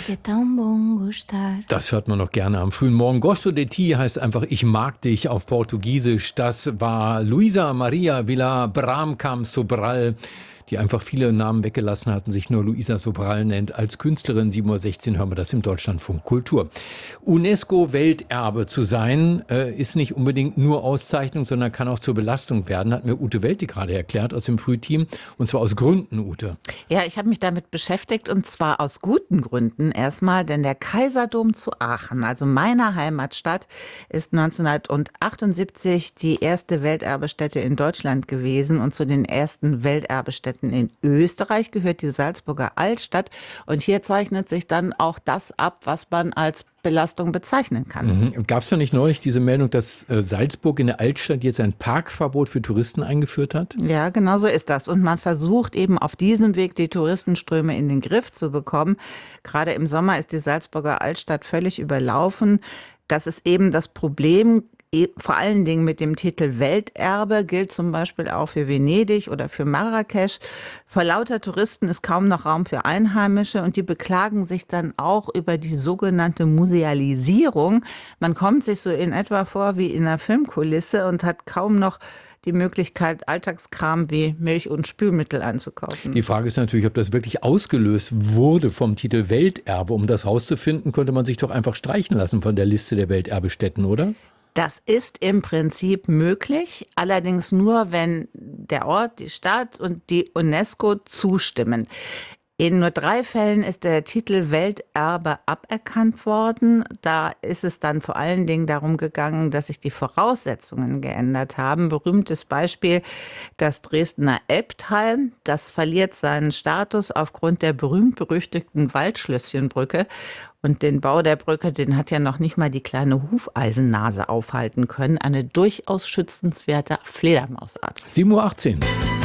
Que tão bom gostar. Das hört man noch gerne am frühen Morgen. Gosto de ti heißt einfach Ich mag dich auf Portugiesisch. Das war Luisa Maria Vila Bramkamp Sobral, die einfach viele Namen weggelassen hatten, sich nur Luisa Sobral nennt. Als Künstlerin 7:16 Uhr hören wir das im Deutschlandfunk Kultur. UNESCO-Welterbe zu sein, ist nicht unbedingt nur Auszeichnung, sondern kann auch zur Belastung werden, hat mir Ute Welti gerade erklärt aus dem Frühteam. Und zwar aus Gründen, Ute. Ja, ich habe mich damit beschäftigt und zwar aus guten Gründen. Erstmal, denn der Kaiserdom zu Aachen, also meiner Heimatstadt, ist 1978 die erste Welterbestätte in Deutschland gewesen und zu den ersten Welterbestätten in Österreich gehört die Salzburger Altstadt. Und hier zeichnet sich dann auch das ab, was man als Belastung bezeichnen kann. Gab es da nicht neulich diese Meldung, dass Salzburg in der Altstadt jetzt ein Parkverbot für Touristen eingeführt hat? Ja, genau so ist das. Und man versucht eben auf diesem Weg die Touristenströme in den Griff zu bekommen. Gerade im Sommer ist die Salzburger Altstadt völlig überlaufen. Das ist eben das Problem. Vor allen Dingen mit dem Titel Welterbe gilt zum Beispiel auch für Venedig oder für Marrakesch. Vor lauter Touristen ist kaum noch Raum für Einheimische und die beklagen sich dann auch über die sogenannte Musealisierung. Man kommt sich so in etwa vor wie in einer Filmkulisse und hat kaum noch die Möglichkeit, Alltagskram wie Milch und Spülmittel einzukaufen. Die Frage ist natürlich, ob das wirklich ausgelöst wurde vom Titel Welterbe. Um das rauszufinden, könnte man sich doch einfach streichen lassen von der Liste der Welterbestätten, oder? Das ist im Prinzip möglich, allerdings nur, wenn der Ort, die Stadt und die UNESCO zustimmen. In nur 3 Fällen ist der Titel Welterbe aberkannt worden. Da ist es dann vor allen Dingen darum gegangen, dass sich die Voraussetzungen geändert haben. Berühmtes Beispiel, das Dresdner Elbtal. Das verliert seinen Status aufgrund der berühmt-berüchtigten Waldschlösschenbrücke. Und den Bau der Brücke, den hat ja noch nicht mal die kleine Hufeisennase aufhalten können. Eine durchaus schützenswerte Fledermausart. 7:18 Uhr.